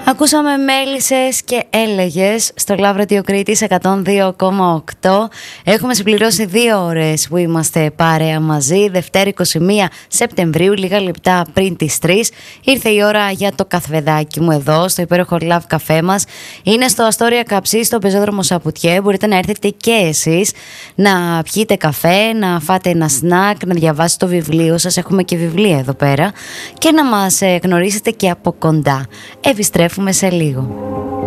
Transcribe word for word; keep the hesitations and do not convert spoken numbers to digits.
Ακούσαμε Μέλισσες και Έλεγες στο Love Radio Κρήτης εκατόν δύο κόμμα οκτώ. Έχουμε συμπληρώσει δύο ώρες που είμαστε παρέα μαζί. Δευτέρα είκοσι μία Σεπτεμβρίου, λίγα λεπτά πριν τις τρεις. Ήρθε η ώρα για το καφεδάκι μου εδώ, στο υπέροχο Love Καφέ μας. Είναι στο Αστόρια Καψί, στο πεζόδρομο Σαπουτιέ. Μπορείτε να έρθετε και εσείς να πιείτε καφέ, να φάτε ένα σνακ, να διαβάσετε το βιβλίο σας. Έχουμε και βιβλία εδώ πέρα. Και να μας γνωρίσετε και από κοντά. Επιστρέφουμε σε λίγο.